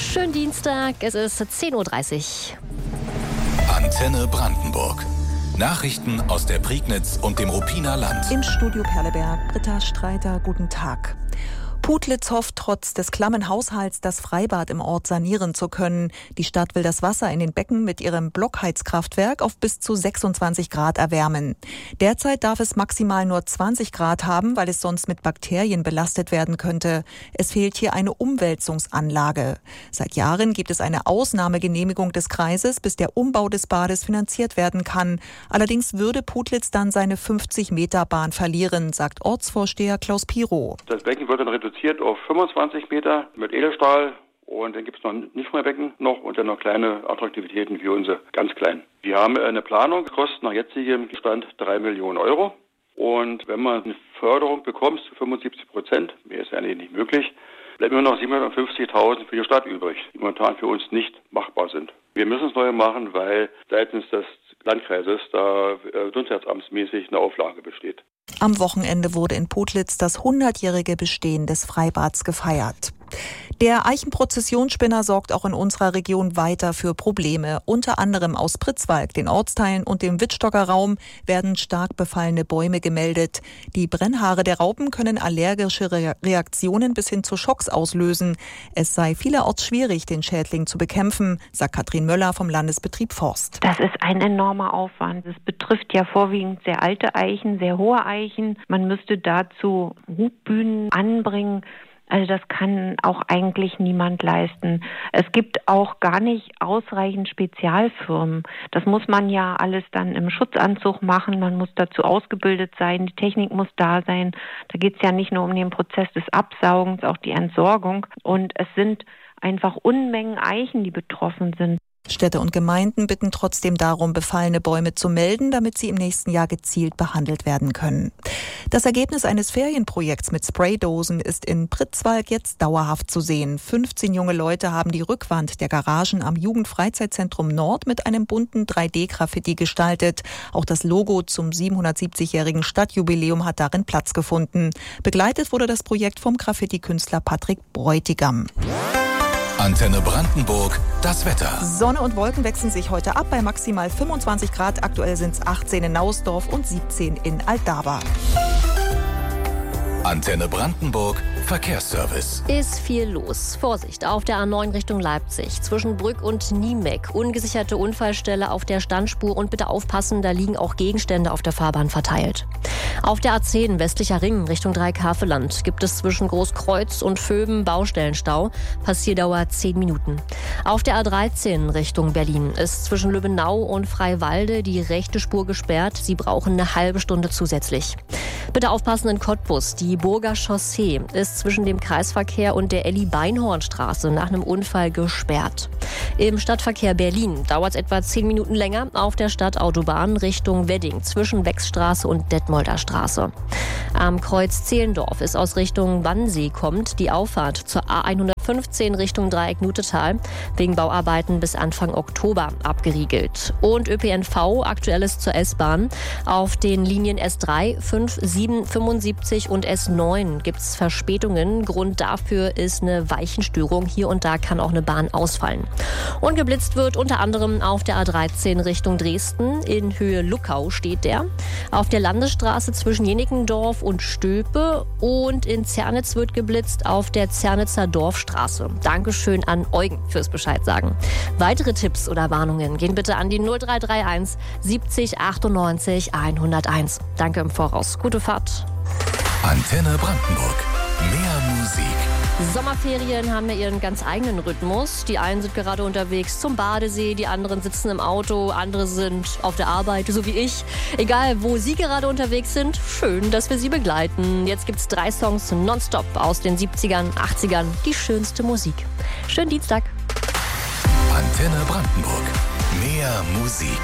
Schönen Dienstag, es ist 10:30 Uhr. Antenne Brandenburg. Nachrichten aus der Prignitz und dem Ruppiner Land. Im Studio Perleberg, Britta Streiter, guten Tag. Putlitz hofft, trotz des klammen Haushalts das Freibad im Ort sanieren zu können. Die Stadt will das Wasser in den Becken mit ihrem Blockheizkraftwerk auf bis zu 26 Grad erwärmen. Derzeit darf es maximal nur 20 Grad haben, weil es sonst mit Bakterien belastet werden könnte. Es fehlt hier eine Umwälzungsanlage. Seit Jahren gibt es eine Ausnahmegenehmigung des Kreises, bis der Umbau des Bades finanziert werden kann. Allerdings würde Putlitz dann seine 50-Meter-Bahn verlieren, sagt Ortsvorsteher Klaus Pirow. Das Becken wird dann reduziert auf 25 Meter mit Edelstahl und dann gibt es noch Nichtmehrbecken noch und dann noch kleine Attraktivitäten für unsere ganz kleinen. Wir haben eine Planung, kostet nach jetzigem Stand 3 Millionen Euro und wenn man eine Förderung bekommt zu 75%, mehr ist eigentlich nicht möglich, bleiben nur noch 750.000 für die Stadt übrig, die momentan für uns nicht machbar sind. Wir müssen es neu machen, weil seitens des Landkreises da gesundheitsamtsmäßig eine Auflage besteht. Am Wochenende wurde in Putlitz das 100-jährige Bestehen des Freibads gefeiert. Der Eichenprozessionsspinner sorgt auch in unserer Region weiter für Probleme. Unter anderem aus Pritzwalk, den Ortsteilen und dem Wittstocker Raum werden stark befallene Bäume gemeldet. Die Brennhaare der Raupen können allergische Reaktionen bis hin zu Schocks auslösen. Es sei vielerorts schwierig, den Schädling zu bekämpfen, sagt Katrin Möller vom Landesbetrieb Forst. Das ist ein enormer Aufwand. Es betrifft ja vorwiegend sehr alte Eichen, sehr hohe Eichen. Man müsste dazu Hutbühnen anbringen. Also das kann auch eigentlich niemand leisten. Es gibt auch gar nicht ausreichend Spezialfirmen. Das muss man ja alles dann im Schutzanzug machen. Man muss dazu ausgebildet sein. Die Technik muss da sein. Da geht es ja nicht nur um den Prozess des Absaugens, auch die Entsorgung. Und es sind einfach Unmengen Eichen, die betroffen sind. Städte und Gemeinden bitten trotzdem darum, befallene Bäume zu melden, damit sie im nächsten Jahr gezielt behandelt werden können. Das Ergebnis eines Ferienprojekts mit Spraydosen ist in Pritzwalk jetzt dauerhaft zu sehen. 15 junge Leute haben die Rückwand der Garagen am Jugendfreizeitzentrum Nord mit einem bunten 3D-Graffiti gestaltet. Auch das Logo zum 770-jährigen Stadtjubiläum hat darin Platz gefunden. Begleitet wurde das Projekt vom Graffiti-Künstler Patrick Bräutigam. Antenne Brandenburg, das Wetter. Sonne und Wolken wechseln sich heute ab bei maximal 25 Grad. Aktuell sind es 18 in Nausdorf und 17 in Altdaba. Antenne Brandenburg, Verkehrsservice. Ist viel los. Vorsicht, auf der A9 Richtung Leipzig. Zwischen Brück und Niemeck. Ungesicherte Unfallstelle auf der Standspur. Und bitte aufpassen, da liegen auch Gegenstände auf der Fahrbahn verteilt. Auf der A10 westlicher Ring Richtung Dreieck-Haveland gibt es zwischen Großkreuz und Vöben Baustellenstau. Passierdauer 10 Minuten. Auf der A13 Richtung Berlin ist zwischen Lübbenau und Freiwalde die rechte Spur gesperrt. Sie brauchen eine halbe Stunde zusätzlich. Bitte aufpassen in Cottbus. Die Burger Chaussee ist zwischen dem Kreisverkehr und der Elli-Beinhorn-Straße nach einem Unfall gesperrt. Im Stadtverkehr Berlin dauert es etwa 10 Minuten länger auf der Stadtautobahn Richtung Wedding zwischen Wechsstraße und Detmolder Straße. Am Kreuz Zehlendorf ist aus Richtung Wannsee kommt die Auffahrt zur A115 Richtung Dreieck-Nutetal wegen Bauarbeiten bis Anfang Oktober abgeriegelt. Und ÖPNV, Aktuelles zur S-Bahn. Auf den Linien S3, 5, 7, 75 und S9 gibt es Verspätungen. Grund dafür ist eine Weichenstörung. Hier und da kann auch eine Bahn ausfallen. Und geblitzt wird unter anderem auf der A13 Richtung Dresden. In Höhe Luckau steht der. Auf der Landesstraße zwischen Jenickendorf und Stülpe. Und in Zernitz wird geblitzt auf der Zernitzer Dorfstraße. Dankeschön an Eugen fürs Bescheid sagen. Weitere Tipps oder Warnungen gehen bitte an die 0331 70 98 101. Danke im Voraus. Gute Fahrt. Antenne Brandenburg. Mehr Musik. Sommerferien haben ja ihren ganz eigenen Rhythmus. Die einen sind gerade unterwegs zum Badesee, die anderen sitzen im Auto, andere sind auf der Arbeit, so wie ich. Egal, wo Sie gerade unterwegs sind, schön, dass wir Sie begleiten. Jetzt gibt's 3 Songs nonstop aus den 70ern, 80ern. Die schönste Musik. Schönen Dienstag. Antenne Brandenburg. Mehr Musik.